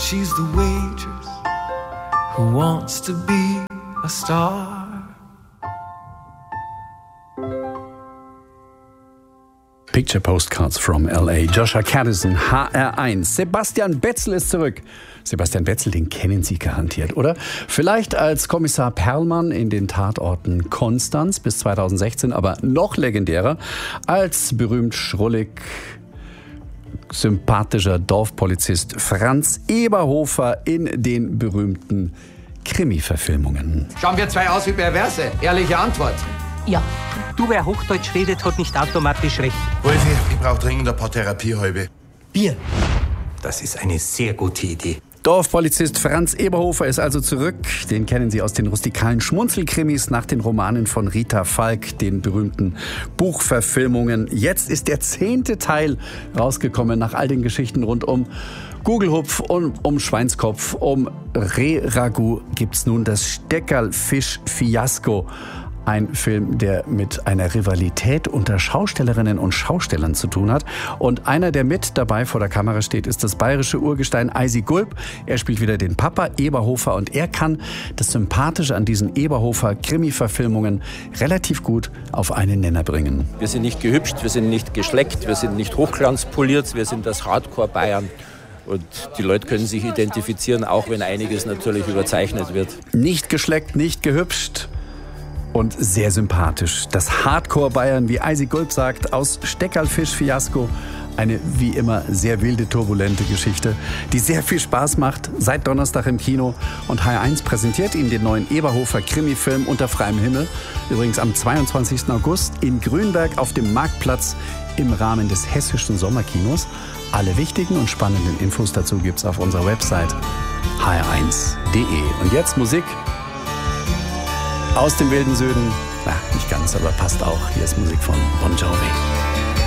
she's the waitress who wants to be a star. Picture Postcards from L.A. Joshua Caddison, HR1. Sebastian Betzel ist zurück. Sebastian Betzel, den kennen Sie garantiert, oder? Vielleicht als Kommissar Perlmann in den Tatorten Konstanz bis 2016, aber noch legendärer als berühmt schrullig sympathischer Dorfpolizist Franz Eberhofer in den berühmten Krimi-Verfilmungen. Schauen wir zwei aus wie Perverse. Ehrliche Antwort. Ja, du, wer Hochdeutsch redet, hat nicht automatisch recht. Wolfi, ich brauche dringend ein paar Therapiehalbe. Bier. Das ist eine sehr gute Idee. Dorfpolizist Franz Eberhofer ist also zurück. Den kennen Sie aus den rustikalen Schmunzelkrimis nach den Romanen von Rita Falk, den berühmmten Buchverfilmungen. Jetzt ist der 10. Teil rausgekommen nach all den Geschichten rund um Gugelhupf und um Schweinskopf. Um Reh-Ragout gibt's nun das Steckerlfisch-Fiasko. Ein Film, der mit einer Rivalität unter Schaustellerinnen und Schaustellern zu tun hat. Und einer, der mit dabei vor der Kamera steht, ist das bayerische Urgestein Eisi Gulb. Er spielt wieder den Papa Eberhofer und er kann das Sympathische an diesen Eberhofer-Krimi-Verfilmungen relativ gut auf einen Nenner bringen. Wir sind nicht gehübscht, wir sind nicht geschleckt, wir sind nicht hochglanzpoliert, wir sind das Hardcore-Bayern. Und die Leute können sich identifizieren, auch wenn einiges natürlich überzeichnet wird. Nicht geschleckt, nicht gehübscht. Und sehr sympathisch. Das Hardcore-Bayern, wie Eisi Gulb sagt, aus Steckerlfisch-Fiasko. Eine wie immer sehr wilde, turbulente Geschichte, die sehr viel Spaß macht. Seit Donnerstag im Kino. Und HR1 präsentiert Ihnen den neuen Eberhofer-Krimi-Film Unter freiem Himmel. Übrigens am 22. August in Grünberg auf dem Marktplatz im Rahmen des Hessischen Sommerkinos. Alle wichtigen und spannenden Infos dazu gibt's auf unserer Website hr1.de. Und jetzt Musik. Aus dem wilden Süden, nicht ganz, aber passt auch. Hier ist Musik von Bon Jovi.